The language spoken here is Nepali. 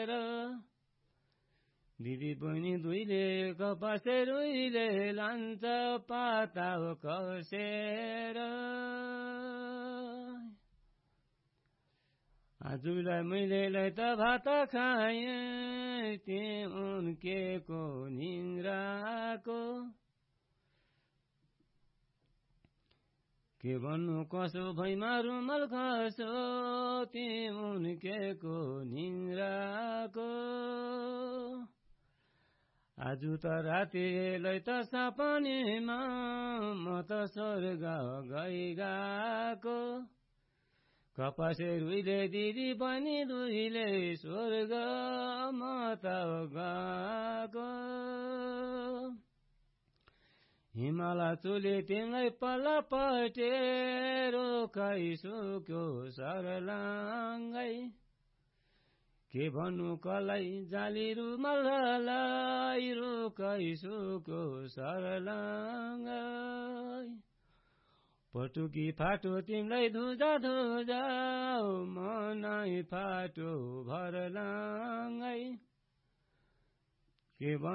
दिदी बहिनी दुईले कपासे रुईले लान्छ पाता कसेर आजलाई मैले त भात खाएँ त्यही उन्केको निन्द्राको के भन्नु कसो भैमा रुमल खसो त्यही उन्केको निन्द्राको आज त रातिलाई त सपनीमा म त स्वर्ग गइगएको कपासे रुईले दिदी बहिनी दुईले स्वर्ग म त गएको हिमाल चुले तिमीलाई पल्ला पटेरो सुक्यो सरलाङ्गै के भन्नु कलाई जाली रुमललाई रुकै सुक्यो सरलाङ्गै पटुकी फाटो तिमीलाई धुजा धुजा मनै फाटो भरलाङ्गै के